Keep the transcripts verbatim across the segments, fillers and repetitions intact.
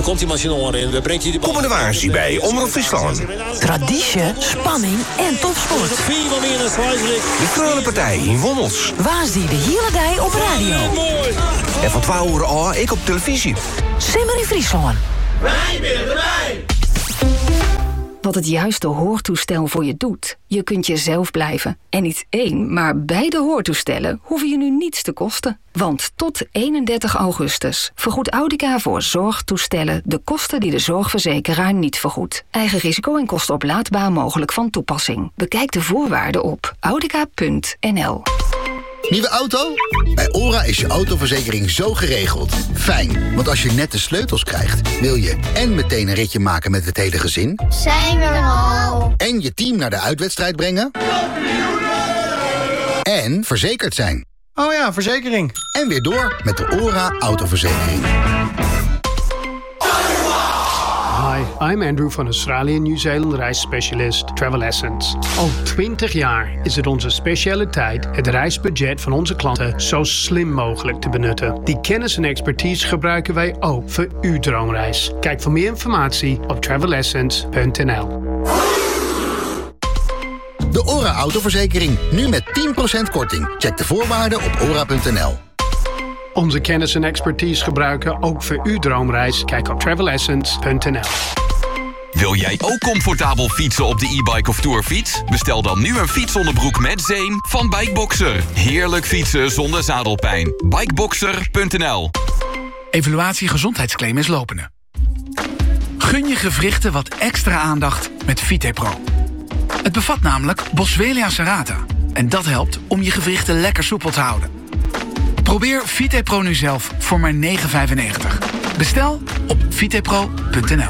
komt die machine in. Dan brengt hij de bal. Komende waarschuwing bij Omroep Friesland. Traditie, spanning en topsport. De Krullenpartij in Wommels. Waar zie je de hele dag op radio. En van twaalf uur al ik op televisie. Simmer in Friesland. Wij willen erbij! Wat het juiste hoortoestel voor je doet. Je kunt jezelf blijven. En niet één, maar beide hoortoestellen hoeven je nu niets te kosten. Want tot eenendertig augustus vergoedt Audica voor zorgtoestellen de kosten die de zorgverzekeraar niet vergoedt. Eigen risico en kosten oplaadbaar mogelijk van toepassing. Bekijk de voorwaarden op audica punt n l. Nieuwe auto? Bij ORA is je autoverzekering zo geregeld. Fijn, want als je net de sleutels krijgt, wil je en meteen een ritje maken met het hele gezin. Zijn we er al? En je team naar de uitwedstrijd brengen. En verzekerd zijn. Oh ja, verzekering. En weer door met de ORA autoverzekering. Hi, I'm Andrew van Australië Nieuw-Zeeland reisspecialist Travel Essence. Al twintig jaar is het onze specialiteit het reisbudget van onze klanten zo slim mogelijk te benutten. Die kennis en expertise gebruiken wij ook voor uw droomreis. Kijk voor meer informatie op travel essence punt n l. De ORA autoverzekering, nu met tien procent korting. Check de voorwaarden op ora punt n l. Onze kennis en expertise gebruiken ook voor uw droomreis. Kijk op travel essence punt n l. Wil jij ook comfortabel fietsen op de e-bike of tourfiets? Bestel dan nu een fietsonderbroek met zeem van Bikeboxer. Heerlijk fietsen zonder zadelpijn. Bikeboxer punt n l. Evaluatie gezondheidsclaim is lopende. Gun je gewrichten wat extra aandacht met VitePro. Het bevat namelijk Boswellia serrata. En dat helpt om je gewrichten lekker soepel te houden. Probeer VitePro nu zelf voor maar negen vijfennegentig. Bestel op vitepro punt n l.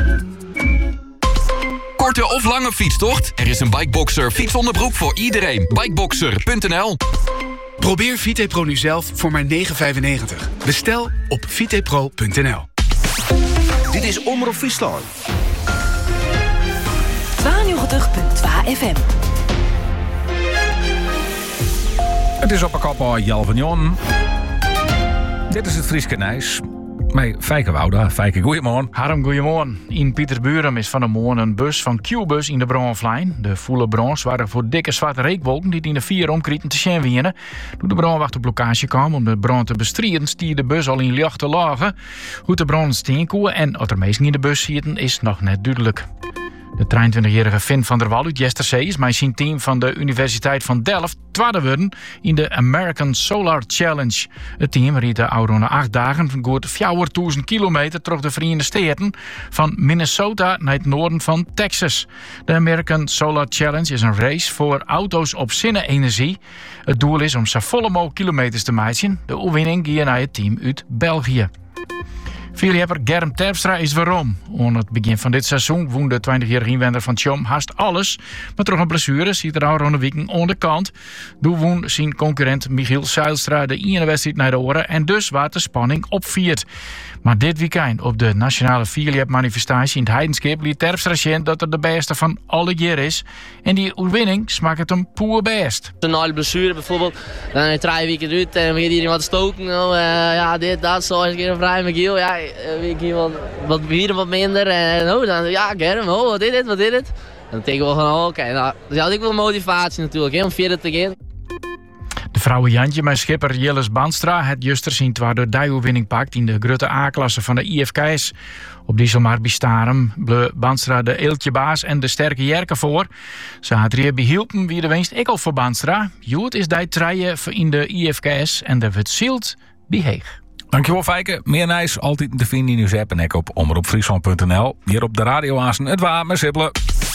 Korte of lange fietstocht? Er is een Bikeboxer fietsonderbroek voor iedereen. Bikeboxer punt n l. Probeer VitePro nu zelf voor maar negen vijfennegentig. Bestel op vitepro punt n l. Dit is Omroep Friesland. tweeënnegentig punt twee F M. Het is op een kop Jal van Jon. Dit is het Frieske Nijs. Met Fijke Wouda. Fijke, goeiemorgen. Harm, goeiemorgen. In Pieterburen is van de morgen een bus van Q-bus in de Braunflein. De voele brons waren voor dikke zwarte reekwolken die in de vier omkrieten te zien winnen. Toen de brandwacht op blokkage kwam om de brand te bestrijden, stier de bus al in lichte lagen. Hoe de brand steenkoe en wat er meestal in de bus zitten is nog net duidelijk. De drieëntwintigjarige Finn van der Wal uit Jesterzee is met zijn team van de Universiteit van Delft tweede worden in de American Solar Challenge. Het team reed de oude na acht dagen van goed vijfduizend kilometer terug de Verenigde Staten van Minnesota naar het noorden van Texas. De American Solar Challenge is een race voor auto's op zonne-energie. Het doel is om zo volle mogelijk kilometers te maken. De overwinning ging naar het team uit België. Vierjepper Germ Terpstra is waarom. Aan het begin van dit seizoen woonde de twintigjarige inwender van Tjom haast alles. Maar door een blessure ziet er al rond de week aan de kant. Toen woon zijn concurrent Michiel Seilstra de ene wedstrijd naar de oren. En dus waar de spanning opviert. Maar dit weekend op de nationale vierjep-manifestatie in het Heidenskip liet Terpstra zien dat er de beste van alle jaar is. En die overwinning smaakt het hem poer best. Na de blessure bijvoorbeeld, dan heb je drie weken eruit en dan begint iedereen wat te stoken. Nou, uh, ja, dit, dat, zo, een keer een vrij Michiel. Ja, een keer wat, wat hier wat minder. En oh, dan, ja, Germ, oh, wat is dit, wat is dit? En dan denken we van, oh, oké, okay, nou, dus had ik wel motivatie natuurlijk, hè, om verder te gaan. De vrouwen Jantje met schipper Jilles Banstra het juster zien waar de overwinning pakt in de Grutte A-klasse van de I F K S. Op Dieselmar Bistarem bleef Banstra de eeltje baas en de sterke jerken voor. Ze had hier behielpen wie de winst ik al voor Banstra. Joet is die treien in de I F K S en de verzield beheeg. Dankjewel Fijke. Meer Nijs altijd te vinden in nieuws app en ik op omroepfriesland punt n l. Hier op de radio aansen het waar met Sibbelen.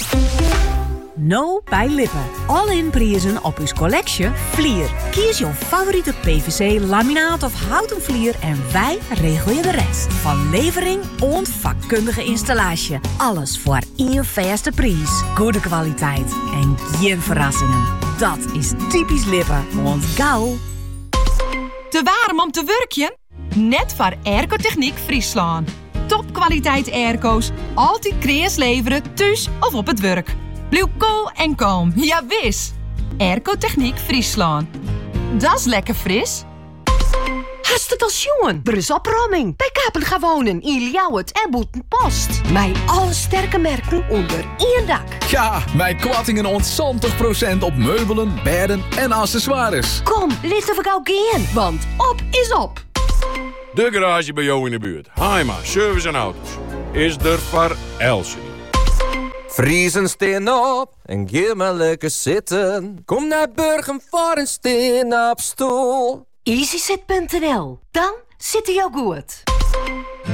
No bij Lippen. All-in prijzen op uw collectie Vlier. Kies jouw favoriete P V C, laminaat of houten vlier en wij regelen je de rest. Van levering en vakkundige installatie. Alles voor één vaste prijs. Goede kwaliteit en geen verrassingen. Dat is typisch Lippen. Want gauw. Te warm om te werkje? Net voor Airco-techniek Friesland. Topkwaliteit airco's. Altijd kreeg leveren, thuis of op het werk. Blijf koel en kalm, ja wis. Airco-techniek Friesland. Dat is lekker fris. Hast het al jongen? Er is opruiming. Bij Kapel gaan wonen in Ljouwert en Boetenpost. Mij alle sterke merken onder één dak. Ja, mijn kwattingen ontzontig procent op meubelen, bedden en accessoires. Kom, licht of ik ook in, want op is op. De garage bij jou in de buurt. Haima Service en Auto's is er voor Elsie. Vriezen steen op en geef me lekker zitten. Kom naar Burgum voor een steen op stoel. easysit punt n l. Dan zit hij ook goed.